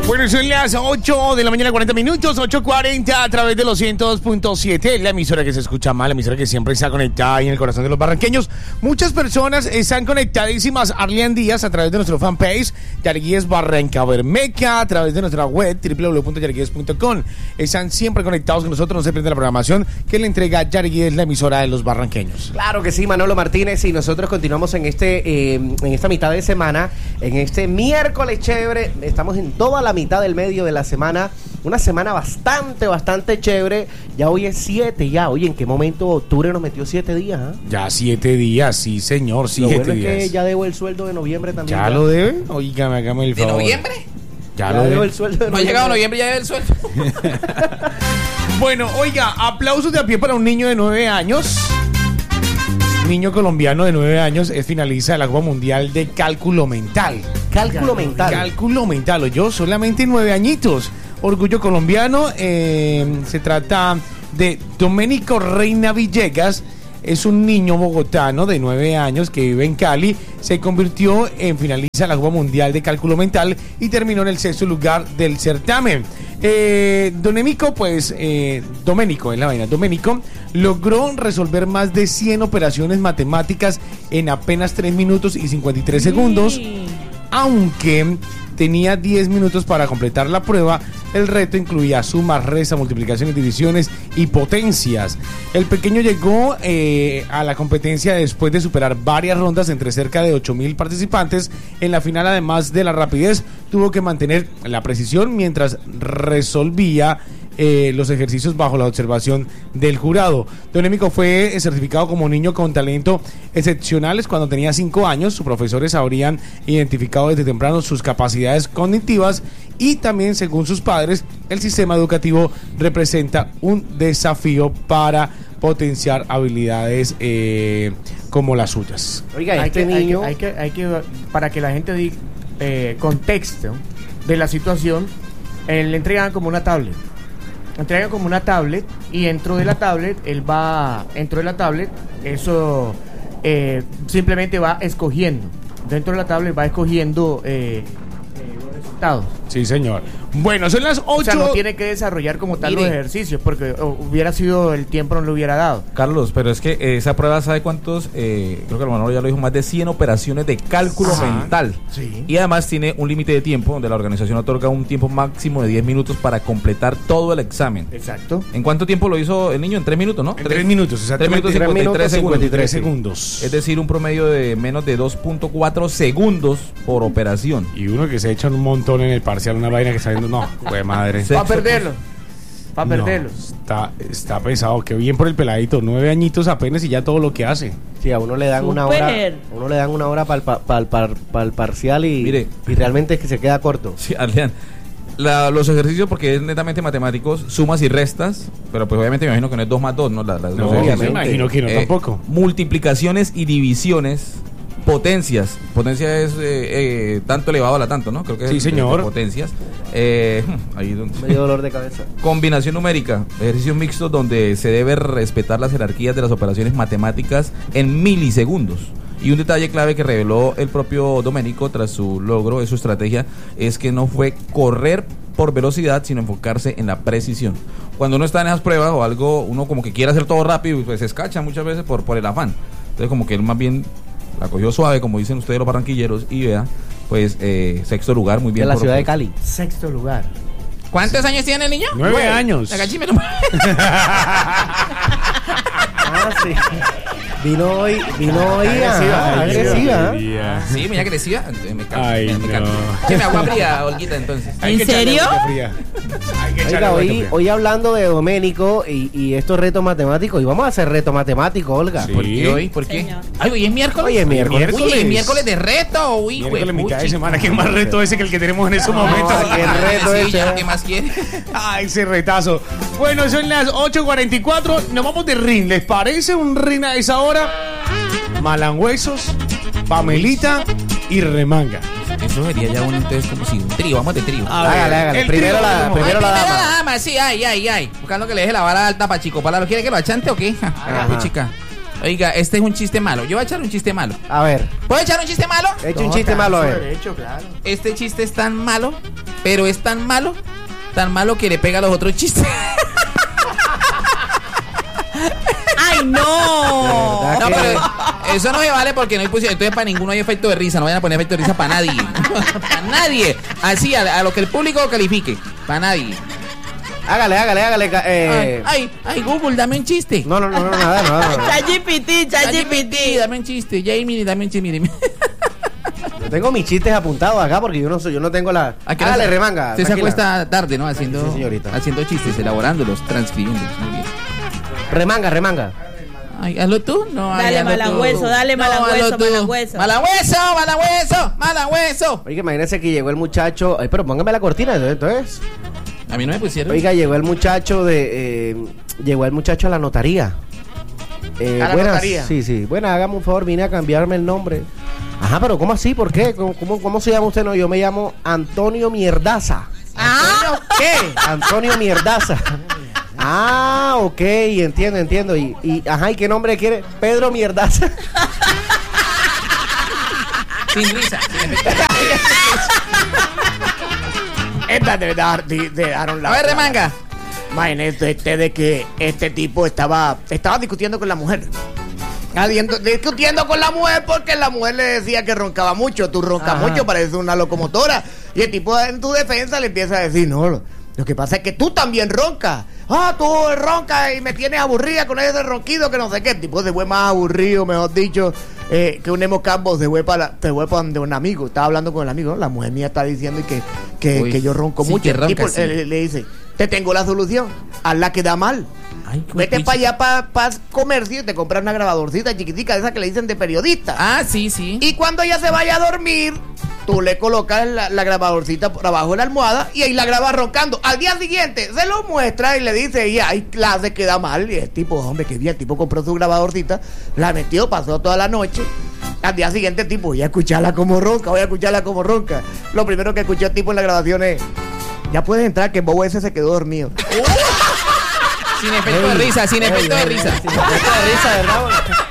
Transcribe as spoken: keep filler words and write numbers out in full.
Bueno, son las ocho de la mañana, cuarenta minutos, ocho cuarenta a través de los ciento dos punto siete, la emisora que se escucha mal, la emisora que siempre está conectada ahí en el corazón de los barranqueños. Muchas personas están conectadísimas. Arlian Díaz a través de nuestro fanpage, Yarguíes Barranca Bermeja, a través de nuestra web, doble u doble u doble u punto yarguíes punto com. Están siempre conectados con nosotros, no se pierden la programación que le entrega Yarguíes, la emisora de los barranqueños. Claro que sí, Manolo Martínez, y nosotros continuamos en este, eh, en esta mitad de semana, en este miércoles chévere. Estamos en toda la mitad del medio de la semana, una semana bastante, bastante chévere. Ya hoy es siete, ya. Oye, ¿en qué momento octubre nos metió siete días? ¿eh? Ya siete días, sí señor, siete Lo bueno días. Es que ya debo el sueldo de noviembre también. ¿Ya, ya. lo debe? Oígame, hágame el favor. ¿De noviembre? Ya, ya lo debo debe. el sueldo de no ha llegado noviembre, ya debe el sueldo. Bueno, oiga, aplausos de a pie para un niño de nueve años. Niño colombiano de nueve años es finalista de la Copa Mundial de Cálculo Mental. Cálculo mental. Cálculo mental, yo solamente nueve añitos. Orgullo colombiano, eh, se trata de Domenico Reina Villegas. Es un niño bogotano de nueve años que vive en Cali. Se convirtió en finalista de la Copa Mundial de Cálculo Mental y terminó en el sexto lugar del certamen. Eh, Domenico, pues, eh, Domenico, en la vaina, Domenico logró resolver más de cien operaciones matemáticas en apenas tres minutos y cincuenta y tres segundos, aunque tenía diez minutos para completar la prueba. El reto incluía sumas, restas, multiplicaciones, divisiones y potencias. El pequeño llegó eh, a la competencia después de superar varias rondas entre cerca de ocho mil participantes. En la final, además de la rapidez, tuvo que mantener la precisión mientras resolvía Eh, los ejercicios bajo la observación del jurado. Domenico fue certificado como niño con talento excepcionales cuando tenía cinco años. Sus profesores habrían identificado desde temprano sus capacidades cognitivas y también, según sus padres, el sistema educativo representa un desafío para potenciar habilidades eh, como las suyas. Oiga, hay este que, niño... Hay que, hay que, hay que, para que la gente diga eh, contexto de la situación, eh, le entregan como una tablet. Entrega como una tablet y dentro de la tablet, él va, dentro de la tablet, eso eh, simplemente va escogiendo. Dentro de la tablet va escogiendo eh, eh, los resultados. Sí, señor. Bueno, son las ocho. O sea, no tiene que desarrollar como tal Mire. los ejercicios, porque oh, hubiera sido el tiempo, no lo hubiera dado. Carlos, pero es que eh, esa prueba, ¿sabe cuántos? Eh, creo que el Manolo ya lo dijo, más de cien operaciones de cálculo Ajá. mental. Sí. Y además tiene un límite de tiempo, donde la organización otorga un tiempo máximo de diez minutos para completar todo el examen. Exacto. ¿En cuánto tiempo lo hizo el niño? En tres minutos, ¿no? En tres minutos, exactamente. Tres minutos cincuenta y tres segundos. cincuenta y tres segundos. Es decir, un promedio de menos de dos punto cuatro segundos por operación. Y uno que se echa un montón en el parcial, una vaina que está viendo, no, güey, madre. Para perderlo. Para No, perderlo. está, está pesado, qué bien por el peladito, nueve añitos apenas y ya todo lo que hace. Sí, a uno le dan una hora, a uno le dan una hora para el pa, pa, pa, pa, el parcial y, Mire. y realmente es que se queda corto. Sí, Adrián. La, los ejercicios, porque es netamente matemáticos, sumas y restas, pero pues obviamente me imagino que no es dos más dos, ¿no? La, la, No, los me ejercicios. imagino que no Eh, tampoco. Multiplicaciones y divisiones, potencias. Potencia es eh, eh, tanto elevado a la tanto, ¿no? Creo que Sí, es, señor. eh, potencias. Eh, ahí donde- Medio dolor de cabeza. Combinación numérica, ejercicios mixtos donde se debe respetar las jerarquías de las operaciones matemáticas en milisegundos. Y un detalle clave que reveló el propio Domenico tras su logro de su estrategia es que no fue correr por velocidad, sino enfocarse en la precisión. Cuando uno está en esas pruebas o algo, uno como que quiere hacer todo rápido y pues se escacha muchas veces por, por el afán. Entonces como que él más bien la cogió suave, como dicen ustedes los barranquilleros, y vea, pues eh, sexto lugar, muy bien. De la por- ciudad de por- Cali. Sexto lugar. ¿Cuántos años tiene el niño? Nueve años. Acá, chímelo. Ah, sí. Vino hoy, vino hoy Agresiva, ah, agresiva. Ay, Sí, mira que decía. Me ca- Ay, me, me no. ca- Que me agua fría, Olguita, entonces. Hay ¿En que echarle serio? agüita fría. Hay que echarle Oiga, agüita hoy, fría. hoy hablando de Doménico y, y estos retos matemáticos, y vamos a hacer reto matemático, Olga. Sí. ¿Por qué hoy? ¿Por qué? Señor. Ay, hoy es miércoles. Hoy es miércoles. Uy, es miércoles de reto. Uy, Miércoles, güey, mitad de puchi. semana, qué más reto ese que el que tenemos en estos No, momentos. qué reto Sí, ese. ya, ¿qué más quiere? Ah, ese retazo. Bueno, son las ocho cuarenta y cuatro. Nos vamos de ring. ¿Les parece un ring a esa hora? Malangüesos, Pamelita y Remanga. Eso sería ya un, entonces, como si un trío. Vamos de trío. A ver, Hágale, hágale. el Primero trío la- de- primero Ay, la primero dama. la dama, sí, ay, ay, ay. Buscando que le deje la vara alta para Chico Palaro. ¿Quiere que lo achante o qué? Ajá. Ay, chica. Oiga, este es un chiste malo. Yo voy a echar un chiste malo. A ver, ¿Puedo echar un chiste malo? echa un chiste malo, a ver. Derecho, claro. Este chiste es tan malo, pero es tan malo, tan malo que le pega a los otros chistes. ¡Ay, no! De verdad No, que- pero eso no me vale porque no hay posibilidad. Entonces, para ninguno hay efecto de risa. No vayan a poner efecto de risa para nadie. Para nadie. Así, a, a lo que el público califique. Para nadie. Hágale, hágale, hágale. ca- Eh... Ay, ay, ay, Google, dame un chiste. No, no, no, no, nada, nada. nada. ChatGPT, ChatGPT, dame un chiste. Jamie, dame un chiste. Mire. Yo tengo mis chistes apuntados acá porque yo no soy, yo no tengo la. ¿A qué Hágale, hora- remanga. Usted se tranquila. acuesta tarde, ¿no? Haciendo, Sí, señorita. haciendo chistes, elaborándolos, transcribiéndolos. Muy bien. Remanga, remanga. Ay, hazlo tú. No, ay, Dale, hazlo malagüeso, tú. dale, No, malagüeso, hazlo tú. malagüeso. Malagüeso, malagüeso, malagüeso. Oiga, imagínense que llegó el muchacho. Ay, pero póngame la cortina, entonces. A mí no me pusieron. Oiga, llegó el muchacho de. Eh, llegó el muchacho a la notaría. Eh, ¿A la buenas, notaría? Sí, sí. Bueno, hágame un favor, vine a cambiarme el nombre. Ajá, pero ¿cómo así? ¿Por qué? ¿Cómo, cómo, cómo se llama usted? No, yo me llamo Antonio Mierdaza. Ah, ¿Qué? Antonio Mierdaza. Ah, ok, entiendo, entiendo. Y, y ajá, ¿y qué nombre quiere? Pedro Mierdaza. Sin risa. sin efecto. Esta de, dar- de, de Aaron A ver, remanga. Imagínese este de que este tipo estaba estaba discutiendo con la mujer. Adiendo- discutiendo con la mujer porque la mujer le decía que roncaba mucho. Tú roncas Ajá. mucho, pareces una locomotora. Y el tipo en tu defensa le empieza a decir, no, lo, lo que pasa es que tú también roncas. Ah, tú roncas y me tienes aburrida con ese ronquido que no sé qué. El tipo se fue más aburrido, mejor dicho, eh, que un emo campo se fue para se fue para donde un amigo. Estaba hablando con el amigo, ¿no? La mujer mía está diciendo que, que, Uy, que yo ronco sí, mucho. que El ronca, tipo sí. eh, le dice, te tengo la solución, hazla que da mal. Ay, qué Vete cuchi. para allá, para pa comercio y te compras una grabadorcita chiquitica, esa que le dicen de periodista. Ah, sí, sí. Y cuando ella se vaya a dormir, tú le colocas la, la grabadorcita por abajo de la almohada y ahí la grabas roncando. Al día siguiente se lo muestra y le dice, y ahí la hace queda mal. Y el tipo, hombre, qué bien, el tipo compró su grabadorcita, la metió, pasó toda la noche. Al día siguiente, tipo, voy a escucharla como ronca, voy a escucharla como ronca. Lo primero que escuchó el tipo en la grabación es, ya puedes entrar, que Bobo ese se quedó dormido. Sin efecto de risa, sin efecto de risa. Sin efecto de risa, ¿verdad?